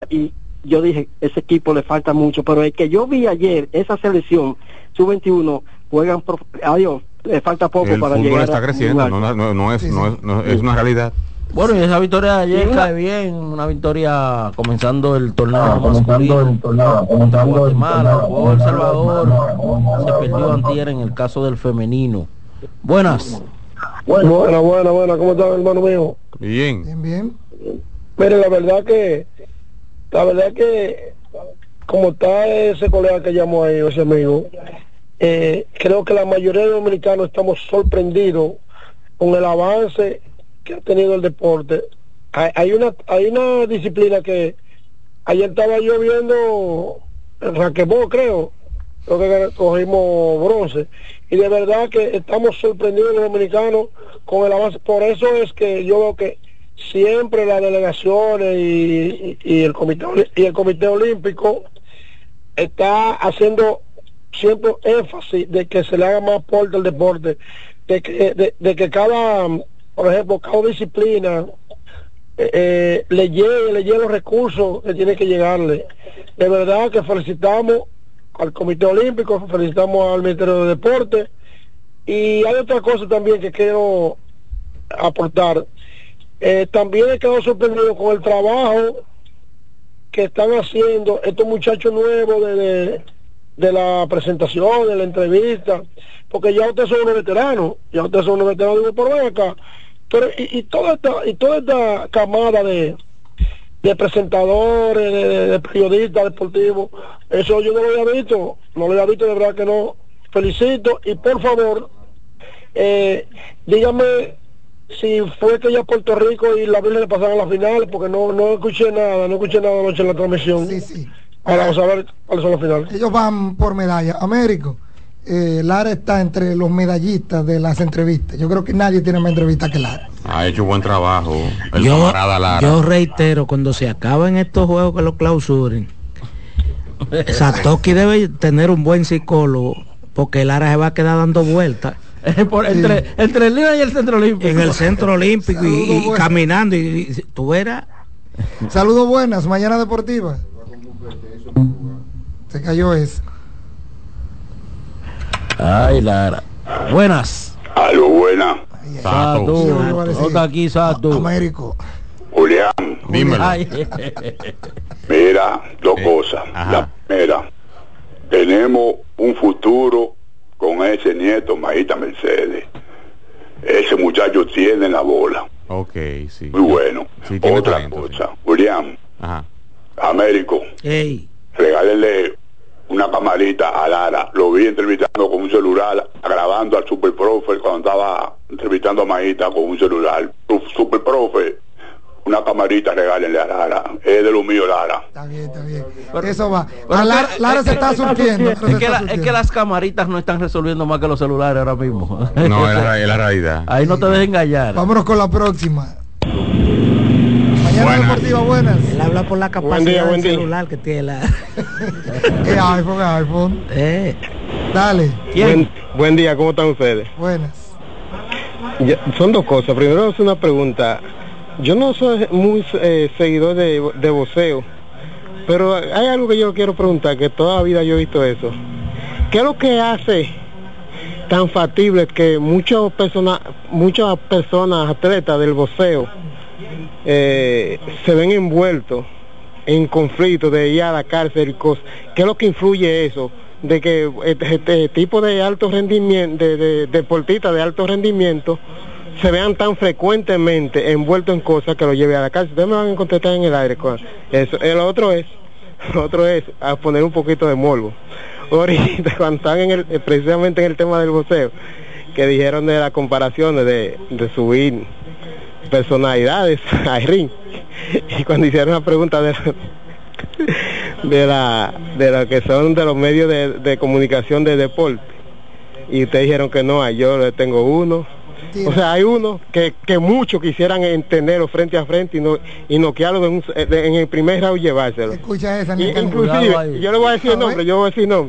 y yo dije, ese equipo le falta mucho, pero el que yo vi ayer, esa selección sub-21, juegan, adiós, le falta poco el para fútbol llegar está creciendo, no es una realidad. Bueno, y esa victoria de ayer cae bien, una victoria comenzando el torneo masculino contra Guatemala, jugó El Salvador, se perdió antier en el caso del femenino. Buenas. Buena, ¿cómo estás, hermano mío? Bien. Mire, la verdad que como está ese colega que llamó ahí, ese amigo, creo que la mayoría de los dominicanos estamos sorprendidos con el avance que ha tenido el deporte. Hay una disciplina que ayer estaba yo viendo el raquetbol, creo que cogimos bronce, y de verdad que estamos sorprendidos los dominicanos con el avance. Por eso es que yo veo que siempre las delegaciones y el comité olímpico está haciendo siempre énfasis de que se le haga más aporte al deporte, de que cada, por ejemplo, cada disciplina le llegue los recursos que tiene que llegarle. De verdad que felicitamos al Comité Olímpico, felicitamos al Ministerio de Deporte, y hay otra cosa también que quiero aportar. También he quedado sorprendido con el trabajo que están haciendo estos muchachos nuevos de la presentación, de la entrevista, porque ya ustedes son unos veteranos, digo, por ven acá. Pero y toda esta camada de presentadores, de periodistas deportivos, eso yo no lo había visto, de verdad que no. Felicito, y por favor, dígame si fue que ya Puerto Rico y la Virgen le pasaron a las finales, porque no escuché nada anoche en la transmisión. Sí. Para saber cuáles son las finales. Ellos van por medalla. Américo, Lara está entre los medallistas de las entrevistas. Yo creo que nadie tiene más entrevistas que Lara. Ha hecho buen trabajo el camarada Lara. Yo reitero, cuando se acaben estos juegos que los clausuren, Satoshi debe tener un buen psicólogo, porque Lara se va a quedar dando vueltas entre el Lima y el Centro Olímpico. En el Centro Olímpico y caminando, y tú verás. Saludos, buenas, mañana deportiva. Se cayó esa. Ay, Lara. Buenas. Aló, buena. Sato. Aquí, Sato. Américo. Julián. Dímelo. Mira, dos cosas. Ajá. La primera, tenemos un futuro con ese nieto, Majita Mercedes. Ese muchacho tiene la bola. Ok, sí. Muy bueno. Sí, tiene otra talento, cosa, sí. Julián. Ajá. Américo. Ey. Regálenle una camarita a Lara. Lo vi entrevistando con un celular, grabando al Superprofe cuando estaba entrevistando a Majita con un celular. Superprofe, una camarita, regálenle a Lara. Es de lo mío, Lara. Está bien. Eso va. Lara se está surtiendo. Es que las camaritas no están resolviendo más que los celulares ahora mismo. No, es la realidad. Ahí no te dejes engañar. Vámonos con la próxima. Mañana deportiva, buenas. Él habla por la capacidad del celular que tiene la... ¿Qué iPhone? Dale. Buen día, ¿cómo están ustedes? Buenas. Son dos cosas. Primero es una pregunta. Yo no soy muy seguidor de boxeo, pero hay algo que yo quiero preguntar, que toda la vida yo he visto eso. ¿Qué es lo que hace tan factible que muchas personas atletas del boxeo se ven envueltos en conflictos de ir a la cárcel y cosas? ¿Qué es lo que influye eso? De que este tipo de alto rendimiento, de deportistas de alto rendimiento, se vean tan frecuentemente envueltos en cosas que lo lleve a la cárcel. Ustedes me van a contestar en el aire con eso. El otro es a poner un poquito de morbo. Ahorita, cuando están precisamente en el tema del boxeo, que dijeron de las comparaciones de subir personalidades al ring, y cuando hicieron la pregunta de lo que son de los medios de comunicación de deporte, y ustedes dijeron que no, yo le tengo uno. O sea, hay uno que muchos quisieran tenerlo frente a frente y noquearlo en el primer round y llevárselo. Escucha esa, inclusive, yo le voy a decir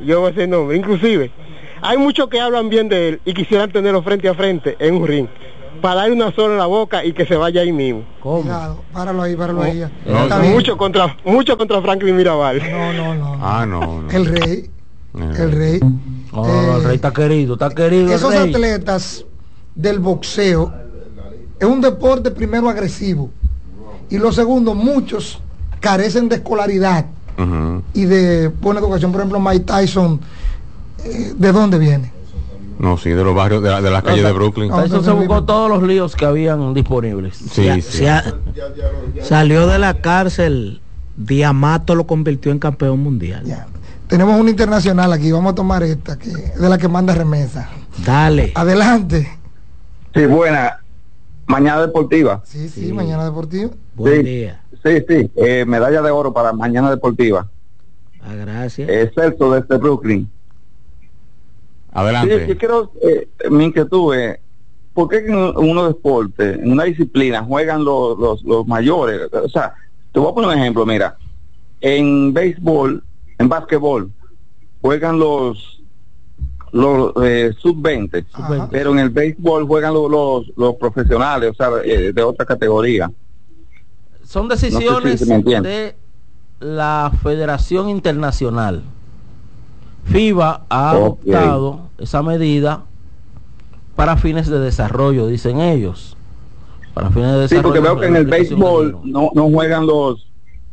nombre, inclusive, hay muchos que hablan bien de él y quisieran tenerlo frente a frente en un ring. para dar una sola en la boca y que se vaya ahí mismo. Cuidado, páralo ahí. Mucho contra Franklin Mirabal. No. El rey. El rey. El rey está querido. Esos atletas del boxeo es un deporte primero agresivo y lo segundo, muchos carecen de escolaridad y de buena educación. Por ejemplo, Mike Tyson, ¿de dónde viene? No, sí, de los barrios, de las calles de Brooklyn. Tyson se buscó todos los líos que habían disponibles. Sí. Salió de la cárcel, Diamato lo convirtió en campeón mundial. Ya. Tenemos un internacional aquí, vamos a tomar esta, que es de la que manda remesa. Dale. Adelante. Sí, buena. Mañana Deportiva. Sí, Mañana Deportiva. Buen día. Sí, medalla de oro para Mañana Deportiva. Gracias. Celso desde Brooklyn. Adelante. Sí, yo quiero, mi inquietud es, ¿por qué en uno deporte, en una disciplina, juegan los mayores? O sea, te voy a poner un ejemplo, mira, en béisbol, en básquetbol, juegan los sub-20, pero en el béisbol juegan los profesionales, o sea, de otra categoría. Son decisiones de la Federación Internacional. FIBA ha adoptado esa medida para fines de desarrollo, dicen ellos. Para fines de desarrollo. Sí, porque veo que en el béisbol no juegan los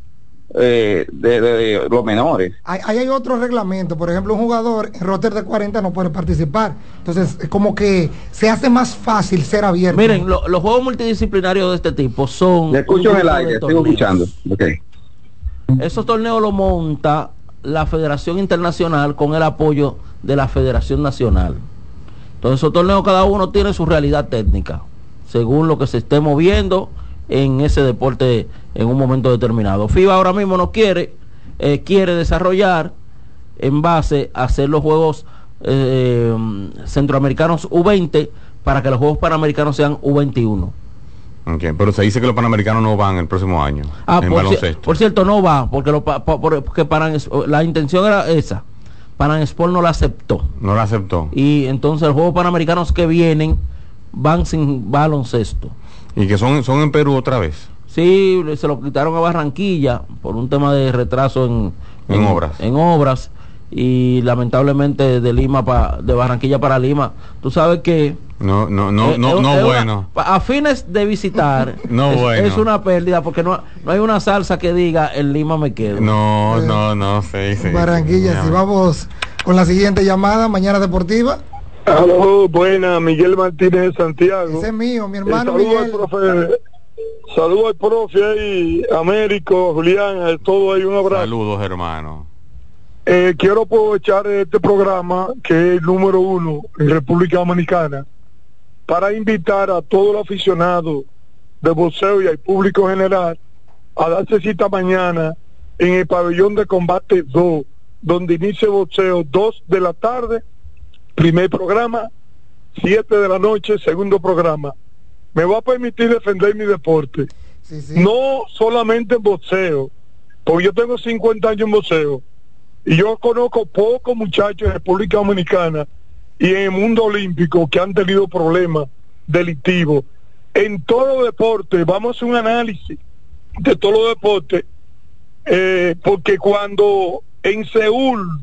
de los menores. Hay otro reglamento, por ejemplo, un jugador en roster de 40 no puede participar. Entonces, como que se hace más fácil ser abierto. Miren, los juegos multidisciplinarios de este tipo son... Le escucho en el aire, sigo escuchando. Esos torneos los monta la Federación Internacional con el apoyo de la Federación Nacional. Entonces esos torneos cada uno tiene su realidad técnica, según lo que se esté moviendo en ese deporte en un momento determinado. FIBA ahora mismo no quiere desarrollar en base a hacer los Juegos Centroamericanos U20 para que los Juegos Panamericanos sean U21. Okay, pero se dice que los Panamericanos no van el próximo año en baloncesto. Por cierto, no va, porque la intención era esa. Pan Sport no la aceptó. Y entonces los Juegos Panamericanos que vienen van sin baloncesto. ¿Y que son en Perú otra vez? Sí, se lo quitaron a Barranquilla por un tema de retraso en obras. Y lamentablemente de Barranquilla para Lima, tú sabes que bueno. A fines de visitar es una pérdida, porque no hay una salsa que diga en Lima me quedo. Sí. Barranquilla, si vamos con la siguiente llamada, Mañana Deportiva. Aló, buena, Miguel Martínez de Santiago. Ese es mío, mi hermano Miguel. Saludos al profe ahí, Américo, Julián, todo ahí, un abrazo. Saludos, hermano. Quiero aprovechar este programa, que es el número 1 en República Dominicana, para invitar a todo el aficionado de boxeo y al público general a darse cita mañana en el pabellón de combate 2, donde inicia boxeo 2 de la tarde, primer programa, 7 de la noche, segundo programa. Me va a permitir defender mi deporte. Sí. No solamente en boxeo, porque yo tengo 50 años en boxeo, y yo conozco pocos muchachos en República Dominicana y en el mundo olímpico que han tenido problemas delictivos. En todo deporte, vamos a hacer un análisis de todos los deportes, porque cuando en Seúl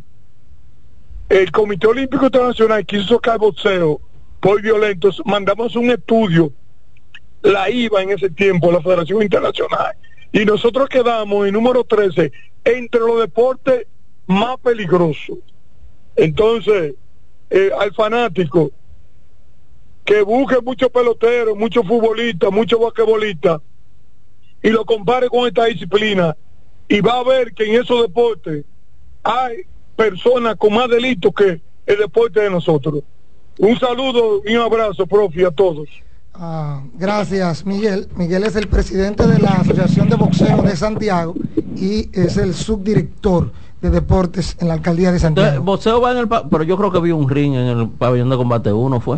el Comité Olímpico Internacional quiso sacar boxeo por violentos, mandamos un estudio, la IVA en ese tiempo, la Federación Internacional, y nosotros quedamos en número 13 entre los deportes más peligrosos. Entonces, al fanático que busque muchos peloteros, muchos futbolistas, muchos basquetbolistas y lo compare con esta disciplina, y va a ver que en esos deportes hay personas con más delitos que el deporte de nosotros. Un saludo y un abrazo, profe, a todos. Gracias, Miguel. Miguel es el presidente de la Asociación de Boxeo de Santiago y es el subdirector de deportes en la alcaldía de Santiago. Entonces, boxeo va en el pero yo creo que vi un ring en el pabellón de combate 1, fue.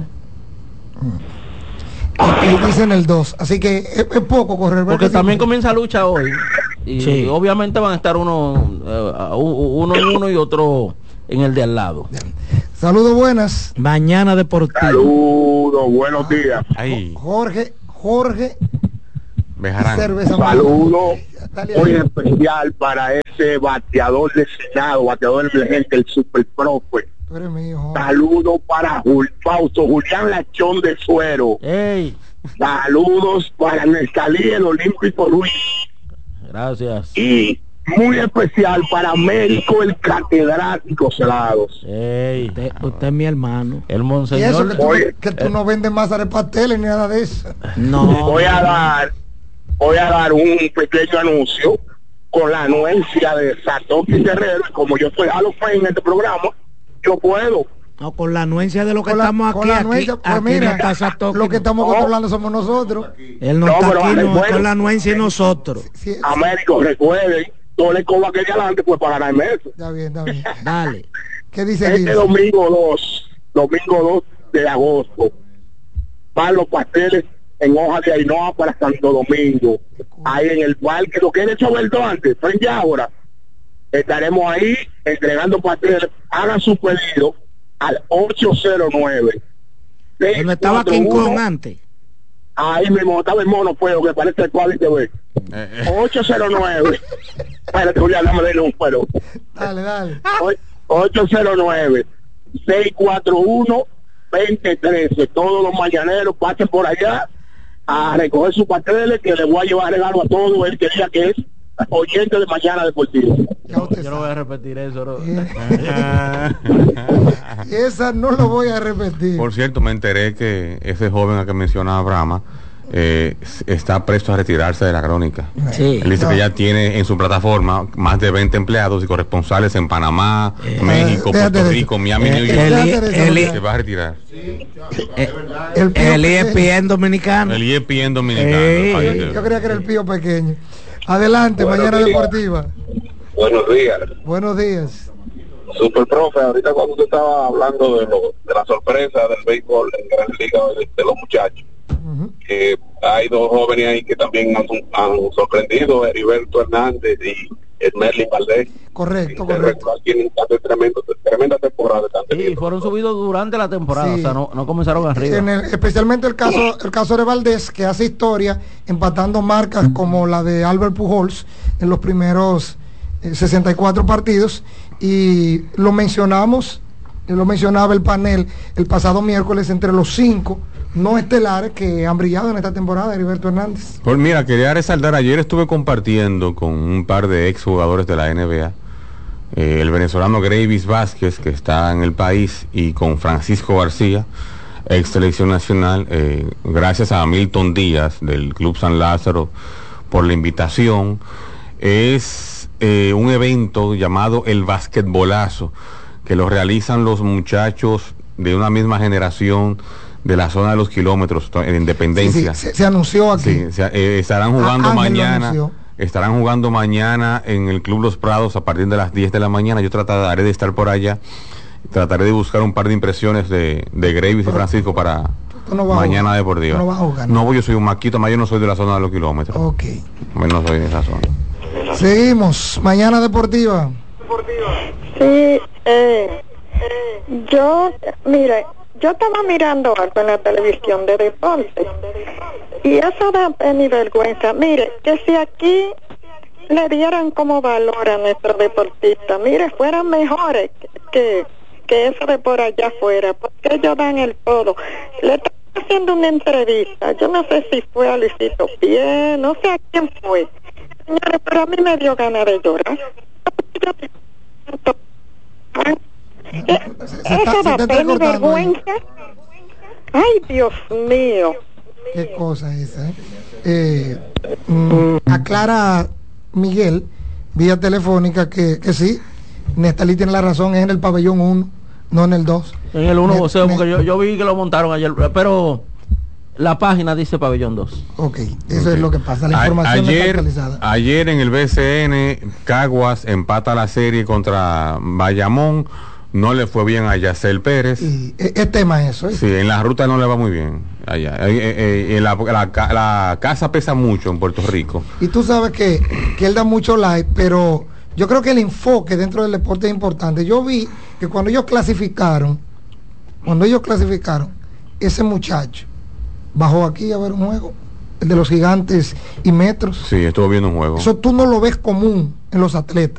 Aquí dicen el 2, así que es poco correr. Porque también comienza lucha hoy y obviamente van a estar uno en uno y otro en el de al lado. Saludos, buenas. Mañana Deportiva. Saludos, buenos días. Jorge Bejarán. Saludos muy especial para ese bateador designado, bateador emergente, el superprofe. Tú eres mío. Saludos para Fausto Julián Lachón de Suero. Hey. Saludos para Nestalí, el Olímpico Ruiz. Gracias. Y muy especial para Américo, el catedrático Celados. Hey. Usted es mi hermano. El Y monseñor. eso que tú no vendes masa de pasteles ni nada de eso. No. Voy a dar un pequeño anuncio con la anuencia de Satoshi Guerrero. Como yo estoy a los fe en este programa, yo puedo. No, con la anuencia de lo que estamos aquí. Anuencia, pues mira, lo que estamos controlando somos nosotros. Él no está aquí, no, con la anuencia y nosotros. Américo, recuerden, no le coba aquella adelante pues para ganarme eso. Está bien. Dale. ¿Qué dice Este domingo 2 de agosto, van los pasteles en hoja de Ainhoa para Santo Domingo, ahí en el parque, lo que he hecho Berto antes, frente ahora, estaremos ahí entregando pasteles. Hagan su pedido al 809. ¿Dónde estaba King Kong antes? Ahí mismo estaba el mono feo que parece el cual te ve. 809. Espérate, Julián, dame de número. Dale. 809-641-2013. Todos los mañaneros pasen por allá a recoger sus pasteles, que les voy a llevar regalo a todos el que diga que es oyente de Mañana Deportiva. Yo no voy a repetir eso, ¿no? Esa no lo voy a repetir. Por cierto, me enteré que ese joven a que mencionaba Brahma está presto a retirarse de la crónica. Sí. Él dice que ya tiene en su plataforma más de 20 empleados y corresponsales en Panamá, México, Puerto Rico, Miami, New York. Se va a retirar. El ESPN dominicano. El ESPN dominicano. Yo creía que era el Pío pequeño. Adelante, Mañana Deportiva. Buenos días. Super profe, ahorita cuando usted estaba hablando de la sorpresa del béisbol en Gran Liga de los muchachos, hay dos jóvenes ahí que también han sorprendido, Heriberto Hernández y el Merlin Valdés. Correcto. Tienen tremenda temporada. Y fueron subidos durante la temporada, sí. O sea, no comenzaron arriba. Especialmente el caso de Valdés, que hace historia empatando marcas como la de Albert Pujols en los primeros 64 partidos, y lo mencionaba el panel el pasado miércoles entre los 5 no estelares que han brillado en esta temporada. Heriberto Hernández. Pues mira, quería resaltar, ayer estuve compartiendo con un par de exjugadores de la NBA, el venezolano Gravis Vázquez, que está en el país, y con Francisco García, ex selección nacional. Gracias a Milton Díaz del Club San Lázaro por la invitación. Es un evento llamado El Basquetbolazo, que lo realizan los muchachos de una misma generación de la zona de los kilómetros en Independencia. Sí, se anunció aquí. Sí, estarán jugando mañana. Estarán jugando mañana en el Club Los Prados a partir de las 10 de la mañana. Yo trataré de estar por allá. Trataré de buscar un par de impresiones de Gravis y Francisco para Mañana Deportiva. No, yo soy un maquito, yo no soy de la zona de los kilómetros. Ok. No soy de esa zona. Seguimos. Mañana Deportiva. Sí, yo estaba mirando algo en la televisión de deporte y eso da pena y vergüenza. Mire, que si aquí le dieran como valor a nuestros deportistas, mire, fueran mejores que eso de por allá afuera, porque ellos dan el todo. Le están haciendo una entrevista, yo no sé si fue a Luisito Pie, no sé a quién fue, señores, pero a mí me dio ganas de llorar. Eso da pena y vergüenza. Ay, Dios mío. Qué cosa esa. Aclara Miguel vía telefónica que sí, Nestalí tiene la razón, es en el pabellón 1, no en el 2. En el 1 voceo, porque yo vi que lo montaron ayer, pero la página dice pabellón 2. Ok, eso es lo que pasa, la información no está actualizada. Ayer en el BCN, Caguas empata la serie contra Bayamón. No le fue bien a Yacel Pérez. Es tema eso. Sí, en la ruta no le va muy bien. Allá. La casa pesa mucho en Puerto Rico. Y tú sabes que él da mucho like, pero yo creo que el enfoque dentro del deporte es importante. Yo vi que cuando ellos clasificaron Cuando ellos clasificaron, ese muchacho bajó aquí a ver un juego, el de los Gigantes y Metros. Sí, estuvo viendo un juego. Eso tú no lo ves común en los atletas.